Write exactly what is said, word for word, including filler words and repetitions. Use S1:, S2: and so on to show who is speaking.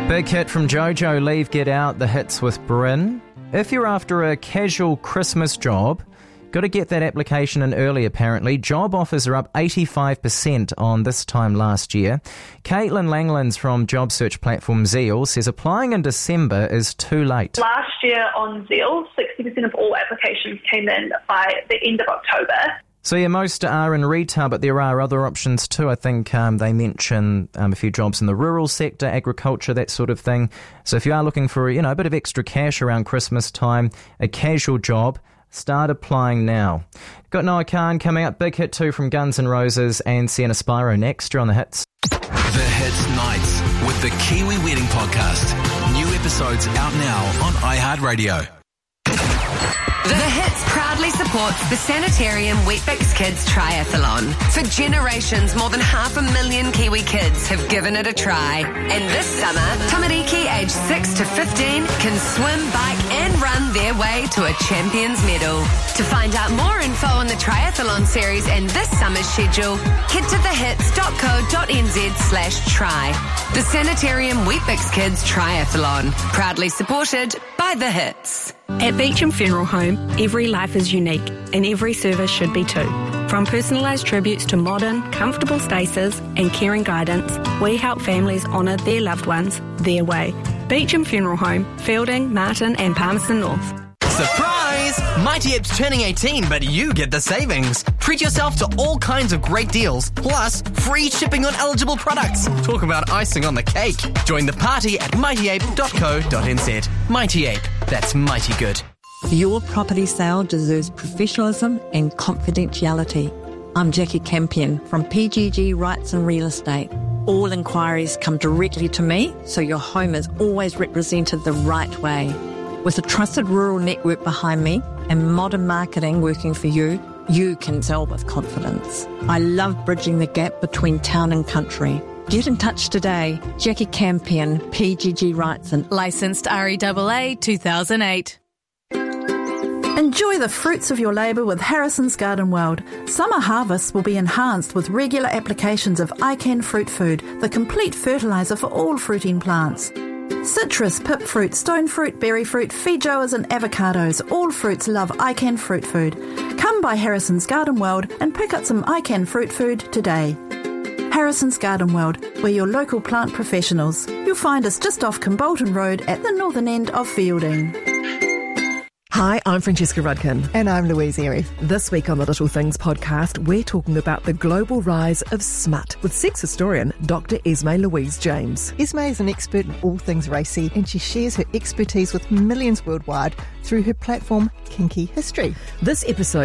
S1: Big hit from Jojo, Leave, Get Out, the hits with Bryn. If you're after a casual Christmas job, got to get that application in early apparently. Job offers are up eighty-five percent on this time last year. Caitlin Langlands from job search platform Zeal says applying in December is too late.
S2: Last year on Zeal, sixty percent of all applications came in by the end of October.
S1: So yeah, most are in retail, but there are other options too. I think um, they mention um, a few jobs in the rural sector, agriculture, that sort of thing. So if you are looking for, you know, a bit of extra cash around Christmas time, a casual job, start applying now. Got Noah Khan coming up, big hit too from Guns N' Roses and Sienna Spiro next. You're on The Hits.
S3: The Hits Nights with the Kiwi Wedding Podcast. New episodes out now on iHeartRadio.
S4: The Hits proudly supports the Sanitarium Weet-Bix Kids Triathlon. For generations, more than half a million Kiwi kids have given it a try. And this summer, Tamariki aged six to fifteen can swim, bike and run their way to a champion's medal. To find out more info on the triathlon series and this summer's schedule, head to thehits.co.nz slash try. The Sanitarium Weet-Bix Kids Triathlon. Proudly supported by The Hits.
S5: At Beecham Funeral Home, every life is unique, and every service should be too. From personalised tributes to modern, comfortable spaces and caring guidance, we help families honour their loved ones their way. Beecham Funeral Home, Fielding, Martin and Palmerston North.
S6: Surprise! Mighty Ape's turning eighteen, but you get the savings. Treat yourself to all kinds of great deals, plus free shipping on eligible products. Talk about icing on the cake. Join the party at mighty ape dot co dot n z. Mighty Ape, that's mighty good.
S7: Your property sale deserves professionalism and confidentiality. I'm Jackie Campion from P G G Rights and Real Estate. All inquiries come directly to me, so your home is always represented the right way. With a trusted rural network behind me and modern marketing working for you, you can sell with confidence. I love bridging the gap between town and country. Get in touch today. Jackie Campion, P G G Rights and
S8: licensed R E A A two thousand eight.
S9: Enjoy the fruits of your labour with Harrison's Garden World. Summer harvests will be enhanced with regular applications of iCan Fruit Food, the complete fertiliser for all fruiting plants. Citrus, pip fruit, stone fruit, berry fruit, feijoas and avocados. All fruits love iCan Fruit Food. Come by Harrison's Garden World and pick up some iCan Fruit Food today. Harrison's Garden World, we're your local plant professionals. You'll find us just off Kimbolton Road at the northern end of Fielding.
S10: Hi, I'm Francesca Rudkin.
S11: And I'm Louise Airy.
S10: This week on the Little Things podcast, we're talking about the global rise of smut with sex historian Doctor Esme Louise James.
S11: Esme is an expert in all things racy, and she shares her expertise with millions worldwide through her platform Kinky History.
S10: This episode